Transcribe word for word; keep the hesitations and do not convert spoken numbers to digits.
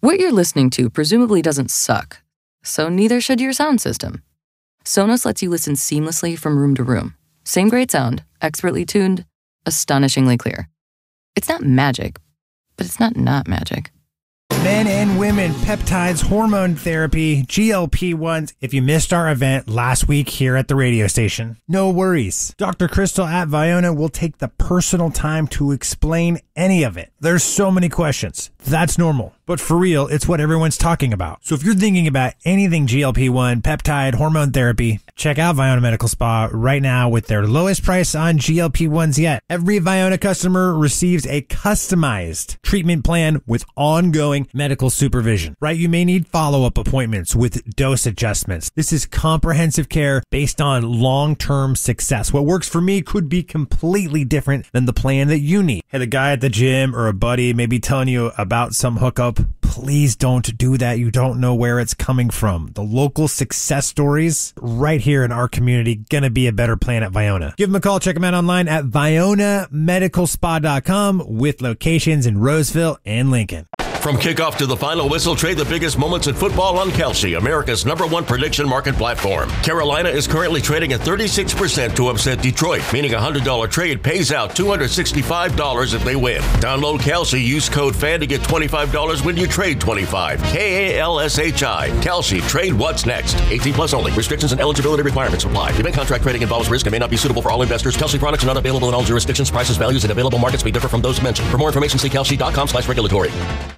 What you're listening to presumably doesn't suck, so neither should your sound system. Sonos lets you listen seamlessly from room to room. Same great sound, expertly tuned, astonishingly clear. It's not magic, but it's not not magic. Men and women, peptides, hormone therapy, G L P ones. If you missed our event last week here at the radio station, no worries. Doctor Crystal at Viona will take the personal time to explain any of it. There's so many questions. That's normal. But for real, it's what everyone's talking about. So if you're thinking about anything G L P one, peptide, hormone therapy, check out Viona Medical Spa right now with their lowest price on G L P ones yet. Every Viona customer receives a customized treatment plan with ongoing medical supervision, right? You may need follow-up appointments with dose adjustments. This is comprehensive care based on long-term success. What works for me could be completely different than the plan that you need. Hey, the guy at the gym or a buddy may be telling you about some hookup. Please don't do that. You don't know where it's coming from. The local success stories right here in our community, gonna be a better plan at Viona. Give them a call. Check them out online at Viona Medical Spa dot com with locations in Roseville and Lincoln. From kickoff to the final whistle, trade the biggest moments in football on Kalshi, America's number one prediction market platform. Carolina is currently trading at thirty-six percent to upset Detroit, meaning a one hundred dollars trade pays out two hundred sixty-five dollars if they win. Download Kalshi, use code FAN to get twenty-five dollars when you trade twenty-five dollars. K A L S H I. Kalshi, trade what's next. eighteen plus only. Restrictions and eligibility requirements apply. Event contract trading involves risk and may not be suitable for all investors. Kalshi products are not available in all jurisdictions. Prices, values, and available markets may differ from those mentioned. For more information, see Kalshi dot com slash regulatory.